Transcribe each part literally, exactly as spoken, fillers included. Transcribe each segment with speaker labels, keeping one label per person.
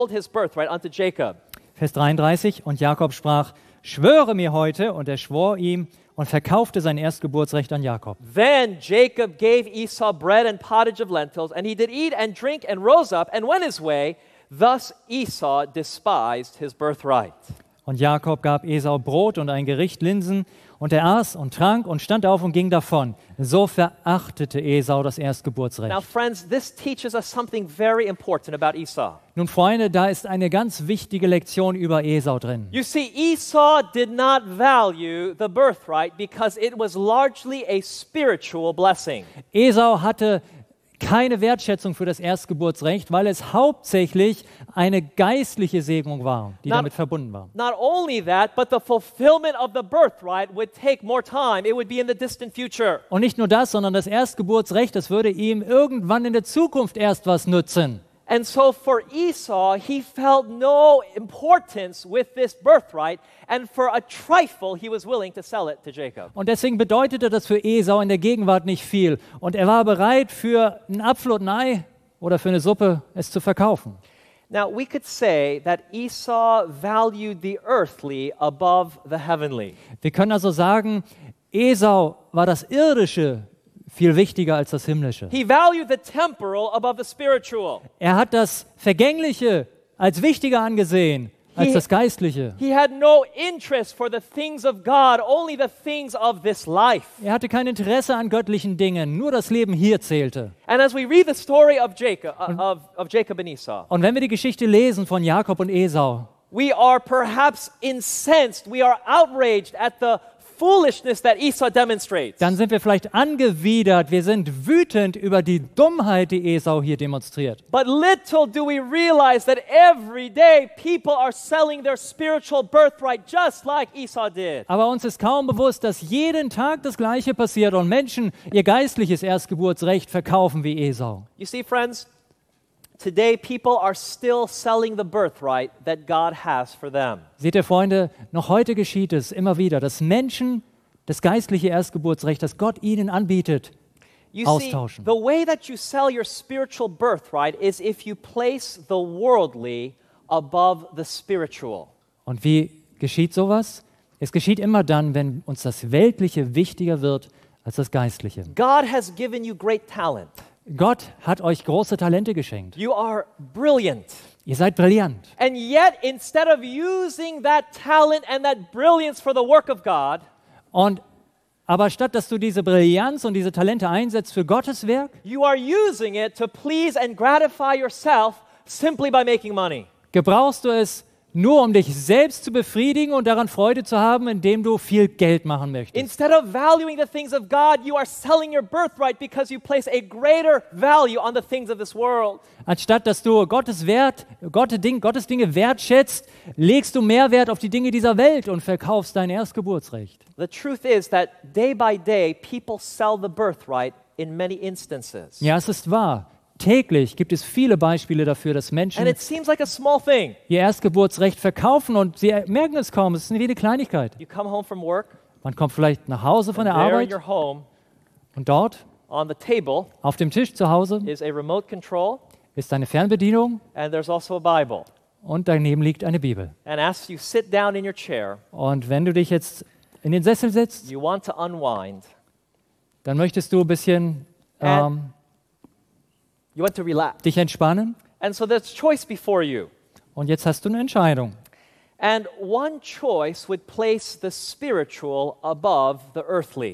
Speaker 1: his birthright unto Jacob.
Speaker 2: Vers dreiunddreißig, und Jakob sprach, schwöre mir heute, und er schwor ihm und verkaufte sein Erstgeburtsrecht an Jakob.
Speaker 1: Then Jacob gave Esau bread and pottage of lentils, and he did eat and drink and rose up and went his way. Thus Esau despised his birthright.
Speaker 2: Und Jakob gab Esau Brot und ein Gericht Linsen, und er aß und trank und stand auf und ging davon. So verachtete Esau das Erstgeburtsrecht.
Speaker 1: Now, friends, this teaches us something very important about Esau.
Speaker 2: Nun, Freunde, da ist eine ganz wichtige Lektion über Esau drin.
Speaker 1: You see, Esau did not value the birthright because it was largely a spiritual blessing.
Speaker 2: Esau hatte keine Wertschätzung für das Erstgeburtsrecht, weil es hauptsächlich eine geistliche Segnung war, die
Speaker 1: Not-
Speaker 2: damit verbunden war.
Speaker 1: Not only that, but the fulfillment of the birthright would take more time. It would be in the distant future.
Speaker 2: Und nicht nur das, sondern das Erstgeburtsrecht, das würde ihm irgendwann in der Zukunft erst was nützen.
Speaker 1: And so for Esau, he felt no importance with this birthright, and for a trifle, he was willing to sell it to Jacob.
Speaker 2: Und deswegen bedeutete das für Esau in der Gegenwart nicht viel. Und er war bereit, für einen Apfel und ein Ei oder für eine Suppe es zu verkaufen.
Speaker 1: Now, we could say that Esau valued the earthly above the heavenly.
Speaker 2: Wir können also sagen, Esau war das Irdische viel wichtiger als das Himmlische.
Speaker 1: He valued the temporal above the spiritual.
Speaker 2: Er hat das Vergängliche als wichtiger angesehen als
Speaker 1: He-
Speaker 2: das Geistliche.
Speaker 1: He had no interest for the things of God, only the things of this life.
Speaker 2: Er hatte kein Interesse an göttlichen Dingen, nur das Leben hier zählte.
Speaker 1: And as we read the story of Jacob, uh, of, of Jacob and Esau,
Speaker 2: Und wenn wir die Geschichte lesen von Jakob und Esau,
Speaker 1: we are perhaps incensed, we are outraged at the foolishness that Esau demonstrates.
Speaker 2: dann sind wir vielleicht angewidert, wir sind wütend über die Dummheit, die Esau hier demonstriert.
Speaker 1: But little do we realize that every day people are selling their spiritual birthright just like Esau did.
Speaker 2: Aber uns ist kaum bewusst, dass jeden Tag das Gleiche passiert und Menschen ihr geistliches Erstgeburtsrecht verkaufen wie Esau.
Speaker 1: You see, friends, today people are still selling the birthright that God has for them.
Speaker 2: Seht ihr, Freunde, noch heute geschieht es immer wieder, dass Menschen das geistliche Erstgeburtsrecht, das Gott ihnen anbietet,
Speaker 1: You see,
Speaker 2: austauschen.
Speaker 1: the way that you sell your spiritual birthright is if you place the worldly above the spiritual.
Speaker 2: Und wie geschieht sowas? Es geschieht immer dann, wenn uns das Weltliche wichtiger wird als das Geistliche.
Speaker 1: God has given you great talent.
Speaker 2: Gott hat euch große Talente geschenkt.
Speaker 1: You are brilliant.
Speaker 2: Ihr seid brillant.
Speaker 1: And yet, instead of using that talent and that brilliance for the work of God,
Speaker 2: Und aber statt dass du diese Brillanz und diese Talente einsetzt für Gottes Werk,
Speaker 1: you are using it to please and gratify yourself simply by making money.
Speaker 2: gebrauchst du es nur, um dich selbst zu befriedigen und daran Freude zu haben, indem du viel Geld machen möchtest.
Speaker 1: Instead of valuing the things of God, you are selling your birthright because you place a greater value on the things of this world.
Speaker 2: Anstatt dass du Gottes Wert, Gottes, Ding, Gottes Dinge wertschätzt, legst du mehr Wert auf die Dinge dieser Welt und verkaufst dein Erstgeburtsrecht.
Speaker 1: The truth is that day by day, people sell the birthright in many instances.
Speaker 2: Ja, es ist wahr. Täglich gibt es viele Beispiele dafür, dass
Speaker 1: And
Speaker 2: Menschen
Speaker 1: it seems like a small thing.
Speaker 2: ihr Erstgeburtsrecht verkaufen und sie merken es kaum. Es ist wie eine Kleinigkeit.
Speaker 1: You come home from work,
Speaker 2: Man kommt vielleicht nach Hause von der
Speaker 1: there in
Speaker 2: Arbeit
Speaker 1: your home,
Speaker 2: und dort
Speaker 1: on the table
Speaker 2: auf dem Tisch zu Hause
Speaker 1: is a remote control,
Speaker 2: ist eine Fernbedienung
Speaker 1: and there's also a Bible.
Speaker 2: und daneben liegt eine Bibel.
Speaker 1: And as you sit down in your chair,
Speaker 2: Und wenn du dich jetzt in den Sessel setzt,
Speaker 1: you want to unwind,
Speaker 2: dann möchtest du ein bisschen ähm,
Speaker 1: you want to relax.
Speaker 2: dich entspannen
Speaker 1: And so there's choice before you.
Speaker 2: und jetzt hast du eine Entscheidung.
Speaker 1: And one choice would place the spiritual above the earthly.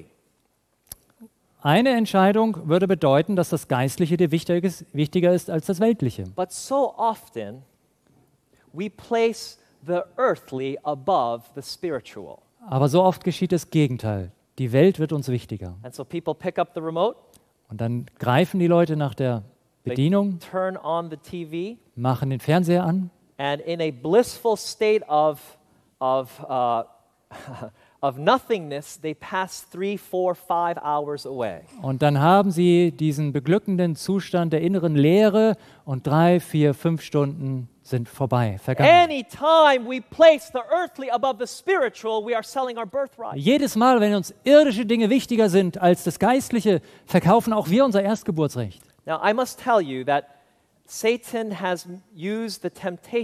Speaker 2: Eine Entscheidung würde bedeuten, dass das Geistliche dir wichtiger ist, wichtiger ist als das Weltliche.
Speaker 1: But so often, we place the earthly above the spiritual.
Speaker 2: Aber so oft geschieht das Gegenteil. Die Welt wird uns wichtiger.
Speaker 1: And so people pick up the remote,
Speaker 2: Und dann greifen die Leute nach der Bedienung,
Speaker 1: turn on the T V,
Speaker 2: machen den Fernseher an
Speaker 1: and in a blissful state of, of, uh, of nothingness, they pass three, four, five hours away.
Speaker 2: und dann haben sie diesen beglückenden Zustand der inneren Leere und drei, vier, fünf Stunden sind vorbei, vergangen.
Speaker 1: Anytime we place the earthly above the spiritual, we are selling our birthright.
Speaker 2: Jedes Mal, wenn uns irdische Dinge wichtiger sind als das Geistliche, verkaufen auch wir unser Erstgeburtsrecht.
Speaker 1: Now, I must tell you that Satan has used the temptation